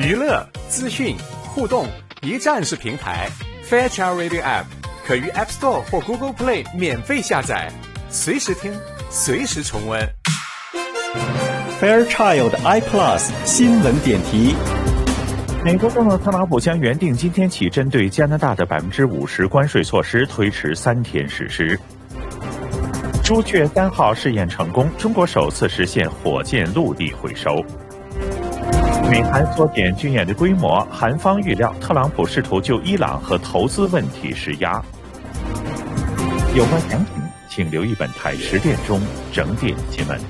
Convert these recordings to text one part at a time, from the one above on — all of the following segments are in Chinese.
娱乐、资讯、互动一站式平台 Fairchild Radio App 可于 App Store 或 Google Play 免费下载，随时听，随时重温。 Fairchild iPlus 新闻点题。 美国总统特朗普将原定今天起针对加拿大的50%关税措施推迟3天实施。朱雀3号试验成功，中国首次实现火箭陆地回收。美韩缩减军演的规模，韩方预料特朗普试图就伊朗和投资问题施压。有关详情，请留意本台10点钟整点新闻。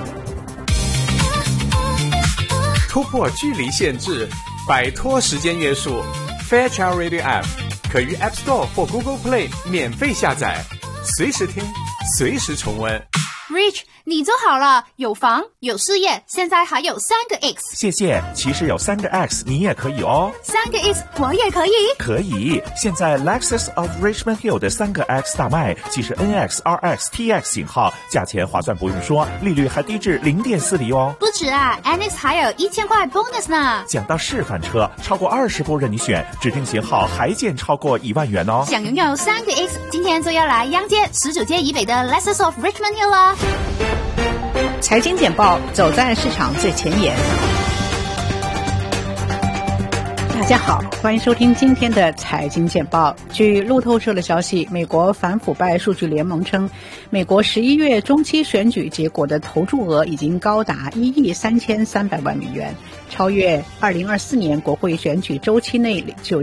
突破距离限制，摆脱时间约束 Fairchild Radio App 可于 App Store 或 Google Play 免费下载，随时听，随时重温。 Rich， 你做好了，有房有事业，现在还有3个 X。 谢谢，其实有3个 X 你也可以哦。 3个 X 我也可以？ 可以，现在 Lexus of Richmond Hill 的3个 X 大卖，既是 NX、RX、TX 型号，价钱划算不用说，利率还低至0.4厘哦。 不止啊， NX 还有1000块 bonus 呢。 讲到示范车，超过20部任你选，指定型号还见超过1万元哦。 想拥有3个 X， 今天就要来央街19街以北的 Lexus of Richmond Hill 了。 财经简报，走在市场最前沿。大家好，欢迎收听今天的财经简报。据路透社的消息，美国反腐败数据联盟称，美国11月中期选举结果的投注额已经高达1亿3300万美元，超越2024年国会选举周期内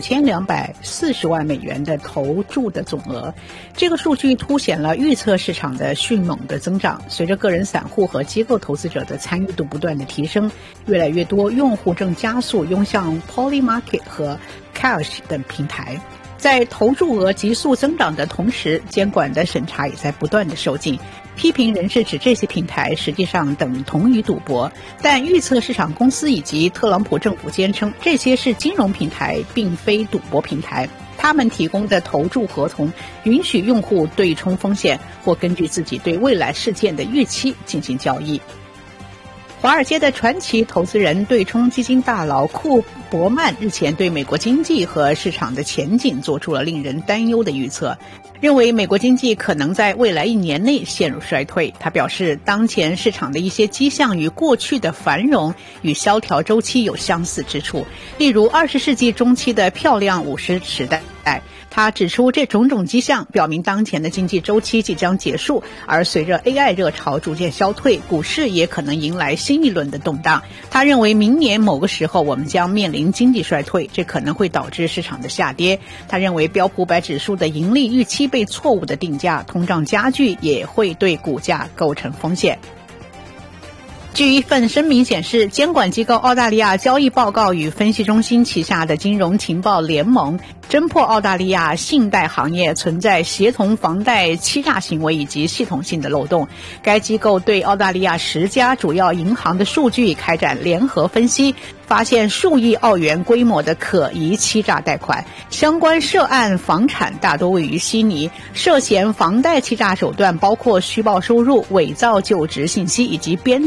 9240万美元的投注的总额。这个数据凸显了预测市场的迅猛的增长。随着个人散户和机构投资者的参与度不断的提升，越来越多用户正加速涌向 Polymarket 和 Cash 等平台。在投注额急速增长的同时，监管的审查也在不断的收紧。批评人士指这些平台实际上等同于赌博，但预测市场公司以及特朗普政府坚称这些是金融平台，并非赌博平台。他们提供的投注合同允许用户对冲风险，或根据自己对未来事件的预期进行交易。华尔街的传奇投资人、对冲基金大佬库伯曼日前对美国经济和市场的前景做出了令人担忧的预测，认为美国经济可能在未来1年内陷入衰退。他表示，当前市场的一些迹象与过去的繁荣与萧条周期有相似之处，例如20世纪中期的漂亮50时代。他指出，这种种迹象表明当前的经济周期即将结束，而随着 AI 热潮逐渐消退，股市也可能迎来新一轮的动荡。他认为明年某个时候我们将面临经济衰退，这可能会导致市场的下跌。他认为标普500指数的盈利预期被错误的定价，通胀加剧也会对股价构成风险。据一份声明显示，监管机构澳大利亚交易报告与分析中心旗下的金融情报联盟侦破澳大利亚信贷行业存在协同房贷欺诈行为以及系统性的漏洞。该机构对澳大利亚10家主要银行的数据开展联合分析，发现数亿澳元规模的可疑欺诈贷款。相关涉案房产大多位于悉尼，涉嫌房贷欺诈手段包括虚报收入、伪造就职信息以及编